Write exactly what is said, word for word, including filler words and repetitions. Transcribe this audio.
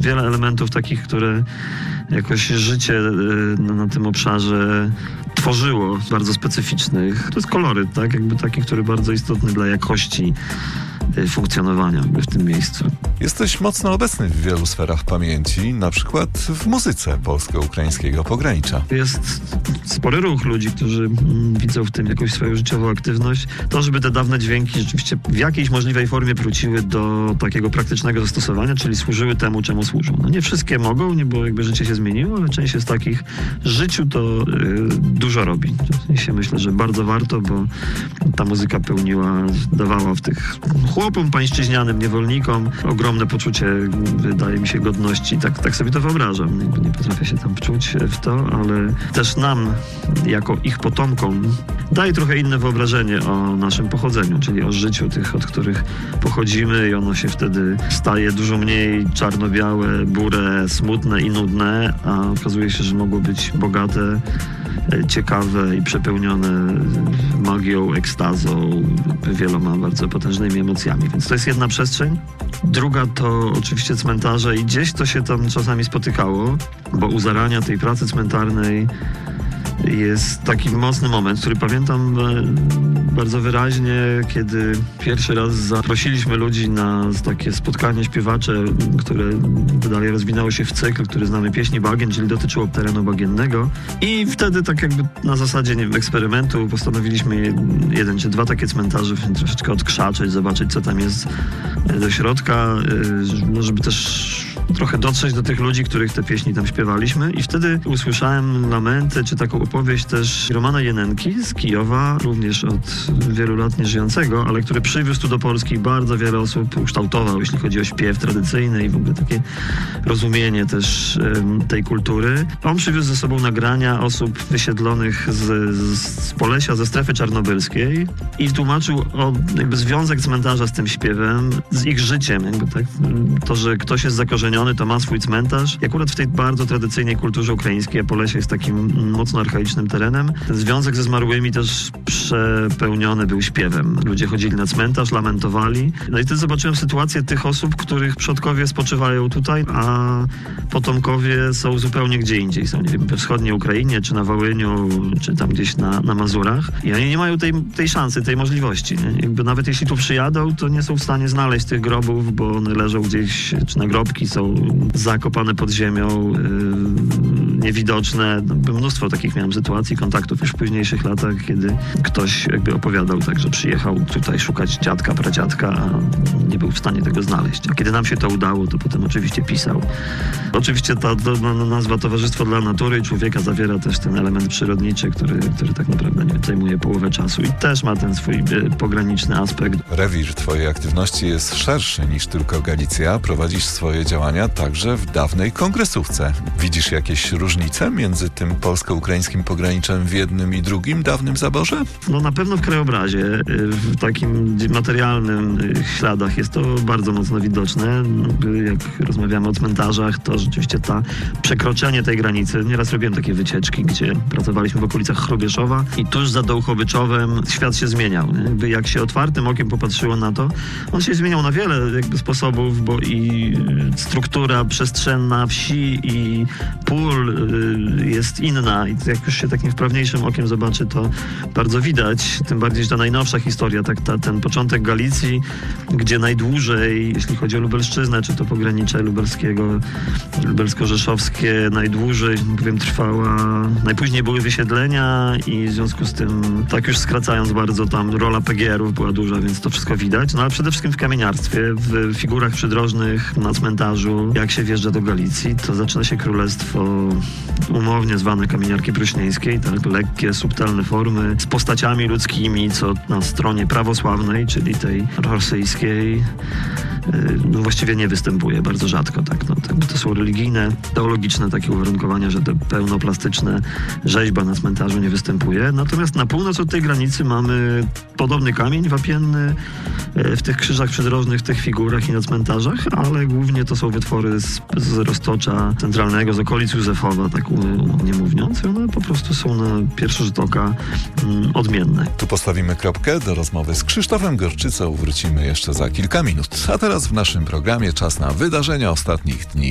wiele elementów takich, które jakoś życie na, na tym obszarze tworzyło, bardzo specyficznych. To jest koloryt, tak? Jakby taki, który bardzo istotny dla jakości funkcjonowania jakby w tym miejscu. Jesteś mocno obecny w wielu sferach pamięci, na przykład w muzyce polsko-ukraińskiego pogranicza. Jest spory ruch ludzi, którzy mm, widzą w tym jakąś swoją życiową aktywność. To, żeby te dawne dźwięki rzeczywiście w jakiejś możliwej formie wróciły do takiego praktycznego zastosowania, czyli służyły temu, czemu służą. No nie wszystkie mogą, nie, bo jakby życie się zmieniło, ale część z takich życiu to y, dużo robi. I się myślę, że bardzo warto, bo ta muzyka pełniła, dawała w tych chłopom pańszczyźnianym, niewolnikom ogromne poczucie, wydaje mi się, godności. Tak, tak sobie to wyobrażam. Nie, nie potrafię się tam wczuć w to, ale też nam, jako ich potomkom, daje trochę inne wyobrażenie o naszym pochodzeniu, czyli o życiu tych, od których pochodzimy i ono się wtedy staje dużo mniej czarno-białe, burę, smutne i nudne, a okazuje się, że mogło być bogate, ciekawe i przepełnione magią, ekstazą, wieloma bardzo potężnymi emocjami. Więc to jest jedna przestrzeń. Druga to oczywiście cmentarze i gdzieś to się tam czasami spotykało, bo u zarania tej pracy cmentarnej jest taki mocny moment, który pamiętam bardzo wyraźnie, kiedy pierwszy raz zaprosiliśmy ludzi na takie spotkanie śpiewacze, które dalej rozwinęło się w cykl, który znamy Pieśni Bagien, czyli dotyczyło terenu bagiennego. I wtedy tak jakby na zasadzie, nie wiem, eksperymentu postanowiliśmy jeden czy dwa takie cmentarze troszeczkę odkrzaczyć, zobaczyć, co tam jest do środka, no żeby też trochę dotrzeć do tych ludzi, których te pieśni tam śpiewaliśmy. I wtedy usłyszałem lamenty, czy taką opowieść też Romana Jenenki z Kijowa, również od wielu lat nieżyjącego, ale który przywiózł tu do Polski bardzo wiele osób, ukształtował, jeśli chodzi o śpiew tradycyjny i w ogóle takie rozumienie też um, tej kultury. On przywiózł ze sobą nagrania osób wysiedlonych z, z Polesia, ze strefy czarnobylskiej i tłumaczył o jakby związek cmentarza z tym śpiewem, z ich życiem. Jakby tak, to, że ktoś jest zakorzeniony, to ma swój cmentarz. I akurat w tej bardzo tradycyjnej kulturze ukraińskiej, a Polesie jest takim mocno archaicznym terenem, ten związek ze zmarłymi też przepełniony był śpiewem. Ludzie chodzili na cmentarz, lamentowali. No i wtedy zobaczyłem sytuację tych osób, których przodkowie spoczywają tutaj, a potomkowie są zupełnie gdzie indziej. Są, nie wiem, we wschodniej Ukrainie, czy na Wołyniu, czy tam gdzieś na, na Mazurach. I oni nie mają tej, tej szansy, tej możliwości. Nie? Jakby nawet jeśli tu przyjadą, to nie są w stanie znaleźć tych grobów, bo one leżą gdzieś, czy nagrobki są zakopane pod ziemią, yy, niewidoczne. Mnóstwo takich miałem sytuacji, kontaktów już w późniejszych latach, kiedy ktoś jakby opowiadał tak, że przyjechał tutaj szukać dziadka, pradziadka, a nie był w stanie tego znaleźć. A kiedy nam się to udało, to potem oczywiście pisał. Oczywiście ta do, nazwa Towarzystwo dla Natury i Człowieka zawiera też ten element przyrodniczy, który, który tak naprawdę nie zajmuje połowę czasu i też ma ten swój y, pograniczny aspekt. Rewir twojej aktywności jest szerszy niż tylko Galicja. Prowadzisz swoje działania także w dawnej kongresówce. Widzisz jakieś różnice między tym polsko-ukraińskim pograniczem w jednym i drugim dawnym zaborze? No na pewno w krajobrazie, w takim materialnym śladach jest to bardzo mocno widoczne. Jak rozmawiamy o cmentarzach, to rzeczywiście ta przekroczenie tej granicy. Nieraz robiłem takie wycieczki, gdzie pracowaliśmy w okolicach Chrobieszowa i tuż za Dołchowyczowem świat się zmieniał. Nie? Jakby jak się otwartym okiem popatrzyło na to, on się zmieniał na wiele jakby sposobów, bo i struktura przestrzenna wsi i pól jest inna i jak już się takim wprawniejszym okiem zobaczy, to bardzo widać, tym bardziej, że ta najnowsza historia, tak, ta, ten początek Galicji, gdzie najdłużej, jeśli chodzi o Lubelszczyznę, czy to pogranicze lubelskiego, lubelsko-rzeszowskie, najdłużej, powiem, trwała, najpóźniej były wysiedlenia i w związku z tym, tak już skracając bardzo, tam rola P G R ów była duża, więc to wszystko widać, no ale przede wszystkim w kamieniarstwie, w figurach przydrożnych, na cmentarzu, jak się wjeżdża do Galicji, to zaczyna się królestwo umownie zwane kamieniarki pruśnieńskiej, tak, lekkie, subtelne formy, z postaciami ludzkimi, co na stronie prawosławnej, czyli tej rosyjskiej, no właściwie nie występuje, bardzo rzadko, tak, no, tak, to są religijne, teologiczne takie uwarunkowania, że te pełnoplastyczne rzeźba na cmentarzu nie występuje, natomiast na północ od tej granicy mamy podobny kamień wapienny w tych krzyżach przydrożnych, w tych figurach i na cmentarzach, ale głównie to są wytwory z, z Roztocza Centralnego, z okolic Józefowa, tak umownie mówiąc, i one po prostu są na pierwszy rzut oka mm, odmienne. Tu postawimy kropkę. Do rozmowy z Krzysztofem Gorczycą wrócimy jeszcze za kilka minut. A teraz w naszym programie czas na wydarzenia ostatnich dni.